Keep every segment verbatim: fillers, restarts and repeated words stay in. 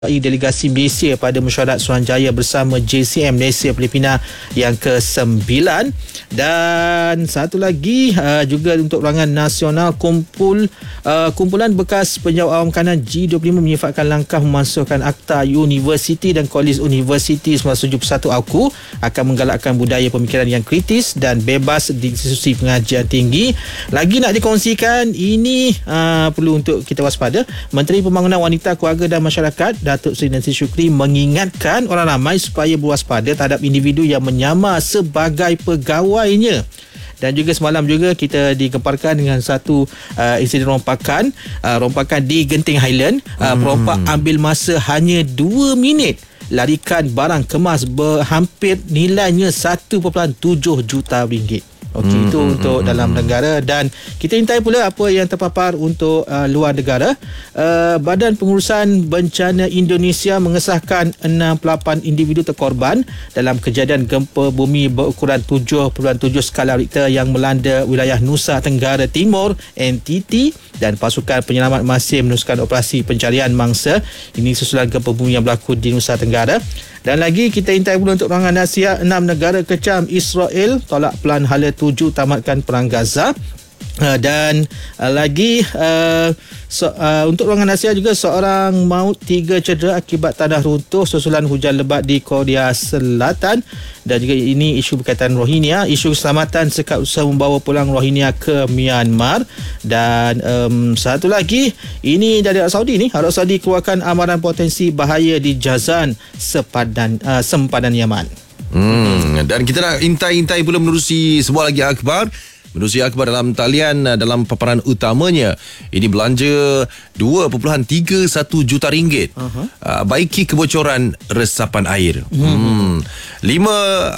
delegasi Malaysia pada mesyuarat Suruhanjaya bersama J C M Malaysia Filipina yang ke sembilan. Dan satu lagi uh, juga untuk perangan nasional, kumpul uh, kumpulan bekas penjawat awam kanan G dua puluh lima menyifatkan langkah memasukkan Akta Universiti dan Kolej Universiti seribu sembilan ratus tujuh puluh satu A U K U akan menggalakkan budaya pemikiran yang kritis dan bebas di institusi pengajian tinggi. Lagi nak dikongsikan, ini uh, perlu untuk kita waspada. Menteri Pembangunan Wanita, Keluarga dan Masyarakat Datuk Seri Nancy Shukri mengingatkan orang ramai supaya berwaspada terhadap individu yang menyamar sebagai pegawainya. Dan juga semalam juga kita digemparkan dengan satu uh, insiden rompakan uh, rompakan di Genting Highland. uh, hmm. Perompak ambil masa hanya dua minit larikan barang kemas berhampir nilainya satu perpuluhan tujuh juta ringgit. Okey, hmm, itu hmm, untuk hmm, dalam negara. Dan kita intai pula apa yang terpapar untuk uh, luar negara. uh, Badan Pengurusan Bencana Indonesia mengesahkan enam puluh lapan individu terkorban dalam kejadian gempa bumi berukuran tujuh perpuluhan tujuh skala Richter yang melanda wilayah Nusa Tenggara Timur N T T, dan pasukan penyelamat masih meneruskan operasi pencarian mangsa. Ini susulan gempa bumi yang berlaku di Nusa Tenggara. Dan lagi kita intai pula untuk perangan Asia, enam negara kecam Israel tolak pelan hala tuju tamatkan perang Gaza. Uh, dan uh, lagi uh, so, uh, untuk ruangan Asia juga, seorang maut, tiga cedera akibat tanah runtuh susulan hujan lebat di Korea Selatan. Dan juga ini isu berkaitan Rohingya, isu keselamatan sekat usaha membawa pulang Rohingya ke Myanmar. Dan um, satu lagi, ini dari Arab Saudi ni, Arab Saudi keluarkan amaran potensi bahaya di Jazan sepadan uh, sempadan Yaman. Hmm, dan kita nak intai-intai pula menerusi sebuah lagi akhbar. Menerusi akhbar dalam talian dalam paparan utamanya, ini belanja dua perpuluhan tiga satu juta ringgit. Uh-huh. Uh, baiki kebocoran resapan air. Uh-huh. Hmm. Lima,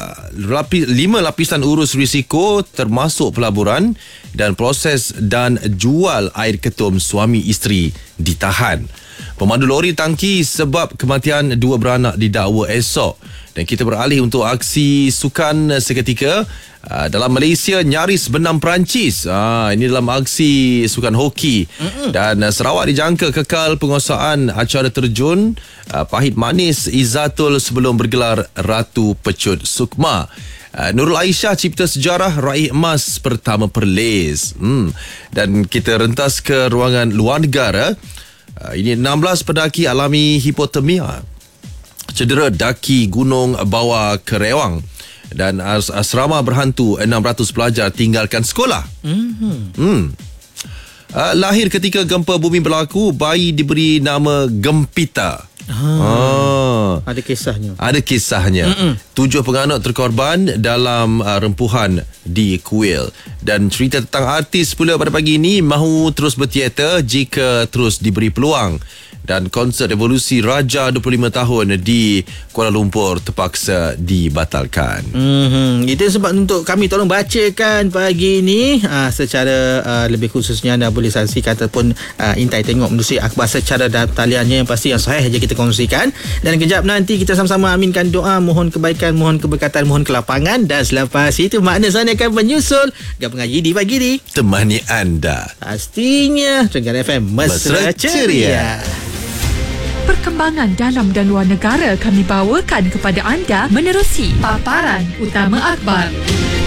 lapis, lima lapisan urus risiko termasuk pelaburan dan proses dan jual air ketum suami isteri ditahan. Pemandu lori tangki sebab kematian dua beranak didakwa esok. Dan kita beralih untuk aksi sukan seketika. Uh, dalam Malaysia nyaris benam Perancis. Uh, ini dalam aksi sukan hoki. Mm-mm. Dan uh, Sarawak dijangka kekal penguasaan acara terjun uh, pahit manis Izzatul sebelum bergelar Ratu Pecut Sukma. Uh, Nurul Aisyah cipta sejarah raih emas pertama Perlis. Hmm. Dan kita rentas ke ruangan luar negara. Uh, ini enam belas pendaki alami hipotermia, cedera daki gunung bawah Kerewang. Dan asrama berhantu, enam ratus pelajar tinggalkan sekolah. Mm-hmm. Hmm. Uh, lahir ketika gempa bumi berlaku, bayi diberi nama Gempita. Ah, ah. Ada kisahnya. Ada kisahnya. Mm-mm. Tujuh penganut terkorban dalam uh, rempuhan di Kuil. Dan cerita tentang artis pula pada pagi ini, mahu terus berteater jika terus diberi peluang. Dan konsert Revolusi Raja dua puluh lima tahun di Kuala Lumpur terpaksa dibatalkan. Mm-hmm. Itu sebab untuk kami tolong bacakan pagi ini uh, secara uh, lebih khususnya anda boleh saksikan ataupun uh, intai tengok menerusi akhbar secara dalam taliannya yang pasti yang sahih saja kita kongsikan. Dan kejap nanti kita sama-sama aminkan doa, mohon kebaikan, mohon keberkatan, mohon kelapangan. Dan selepas itu Makna Sana akan menyusul gabungan Yidi Pagi di temani anda. Pastinya Trengganu F M Mesra Ceria. Perkembangan dalam dan luar negara kami bawakan kepada anda menerusi paparan utama akhbar.